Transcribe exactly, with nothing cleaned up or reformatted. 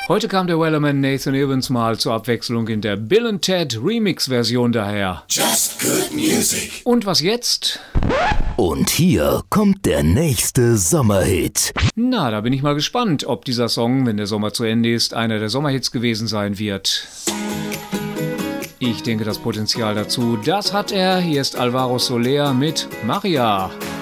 Heute kam der Wellerman Nathan Evans mal zur Abwechslung in der Bill and Ted Remix-Version daher. Just good music. Und was jetzt? Und hier kommt der nächste Sommerhit. Na, da bin ich mal gespannt, ob dieser Song, wenn der Sommer zu Ende ist, einer der Sommerhits gewesen sein wird. Ich denke, das Potenzial dazu, das hat er. Hier ist Alvaro Soler mit Maria.